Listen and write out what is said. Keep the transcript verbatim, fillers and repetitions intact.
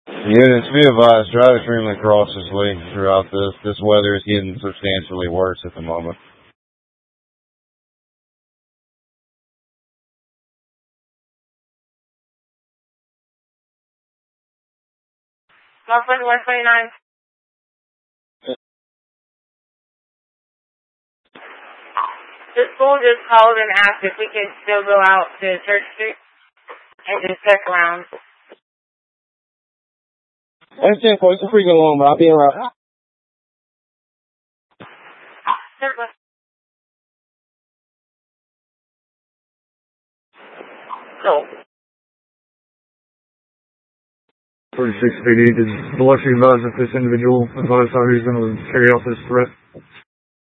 Units, be advised, drive extremely cautiously throughout this. This weather is getting substantially worse at the moment. Northwest one twenty-nine. The school just called and asked if we could still go out to Church Street and just check around. I understand, folks. It's pretty good long, but I'll be around. Surplus. No. thirty-six P D, did the luxury advise if this individual advised how he's going to carry out this threat?